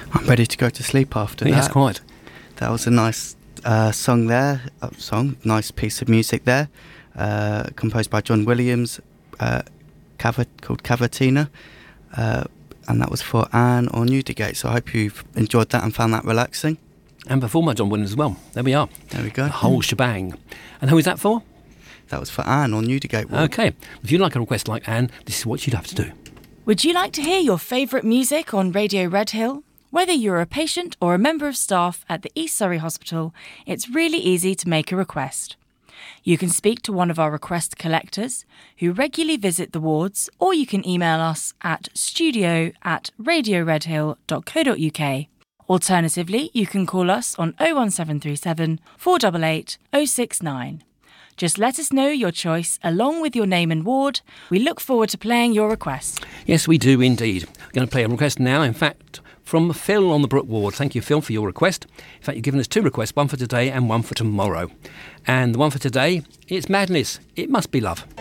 I'm ready to go to sleep after that. Yes, quite. That was a nice song there. Nice piece of music there. Composed by John Williams, called Cavatina. And that was for Anne or Newdigate. So I hope you've enjoyed that and found that relaxing. And performed by John Williams as well. There we are. There we go. The whole shebang. And who is that for? That was for Anne or Newdigate. Okay. If you like a request like Anne, this is what you'd have to do. Would you like to hear your favourite music on Radio Redhill? Whether you're a patient or a member of staff at the East Surrey Hospital, it's really easy to make a request. You can speak to one of our request collectors who regularly visit the wards, or you can email us at studio@radioredhill.co.uk. Alternatively, you can call us on 01737 488 069. Just let us know your choice along with your name and ward. We look forward to playing your request. Yes, we do indeed. We're going to play a request now, in fact, from Phil on the Brook Ward. Thank you, Phil, for your request. In fact, you've given us 2 requests, one for today and one for tomorrow. And the one for today, it's Madness. It Must Be Love.